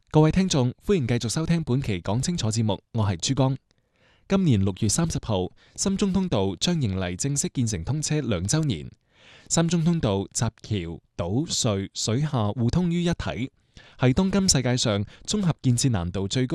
各位聽眾，歡迎繼續收聽本期講清楚節目，我係珠江。今年6月30號，深中通道將迎嚟正式建成通車2週年。深中通道集橋、島、隧、水下互通於一體，係當今世界上綜合建設難度最高